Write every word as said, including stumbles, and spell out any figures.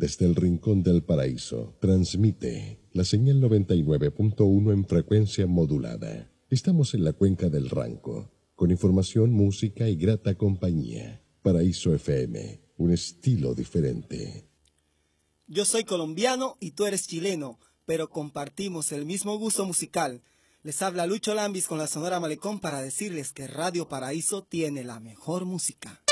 desde el rincón del paraíso, transmite la señal noventa y nueve punto uno en frecuencia modulada. Estamos en la cuenca del Ranco, con información, música y grata compañía. Paraíso F M, un estilo diferente. Yo soy colombiano y tú eres chileno, pero compartimos el mismo gusto musical. Les habla Lucho Lambis con la Sonora Malecón para decirles que Radio Paraíso tiene la mejor música.